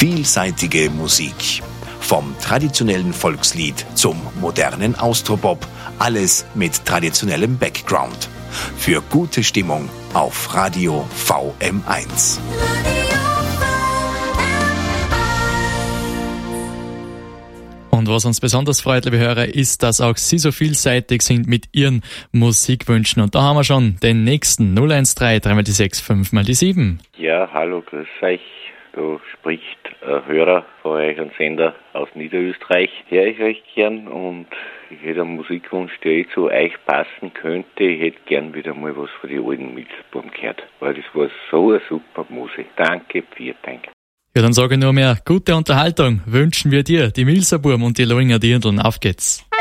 Vielseitige Musik. Vom traditionellen Volkslied zum modernen Austropop. Alles mit traditionellem Background. Für gute Stimmung auf Radio VM1. Und was uns besonders freut, liebe Hörer, ist, dass auch Sie so vielseitig sind mit Ihren Musikwünschen. Und da haben wir schon den nächsten 013, 3 mal die 6, 5 mal die 7. Ja, hallo, grüß euch. Da spricht ein Hörer von euch, ein Sender aus Niederösterreich. Höre ich euch gern und ich hätte einen Musikwunsch, der zu euch passen könnte. Ich hätte gern wieder mal was von den alten Milzbuben gehört, weil das war so eine super Musik. Danke, vielen Dank. Ja, dann sage ich nur mehr, gute Unterhaltung wünschen wir dir, die Milserburm und die Loinger Dirndln. Auf geht's.